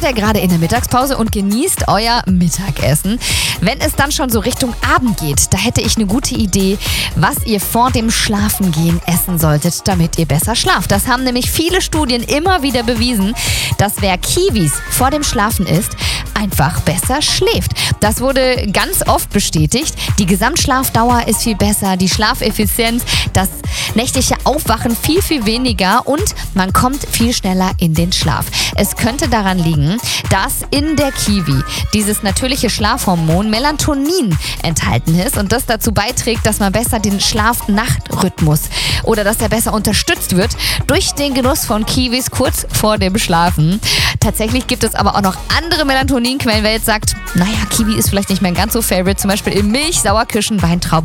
ihr gerade in der Mittagspause und genießt euer Mittagessen. Wenn es dann schon so Richtung Abend geht, da hätte ich eine gute Idee, was ihr vor dem Schlafengehen essen solltet, damit ihr besser schlaft. Das haben nämlich viele Studien immer wieder bewiesen, dass wer Kiwis vor dem Schlafen isst, einfach besser schläft. Das wurde ganz oft bestätigt. Die Gesamtschlafdauer ist viel besser, die Schlafeffizienz, das nächtliche Aufwachen viel, viel weniger und man kommt viel schneller in den Schlaf. Es könnte daran liegen, dass in der Kiwi dieses natürliche Schlafhormon Melatonin enthalten ist und das dazu beiträgt, dass man besser den Schlaf-Nacht-Rhythmus oder dass er besser unterstützt wird durch den Genuss von Kiwis kurz vor dem Schlafen. Tatsächlich gibt es aber auch noch andere Melatoninquellen, wer jetzt sagt, naja, Kiwi ist vielleicht nicht mehr ganz so favorite, zum Beispiel in Milch, Sauerkirschen, Weintrauben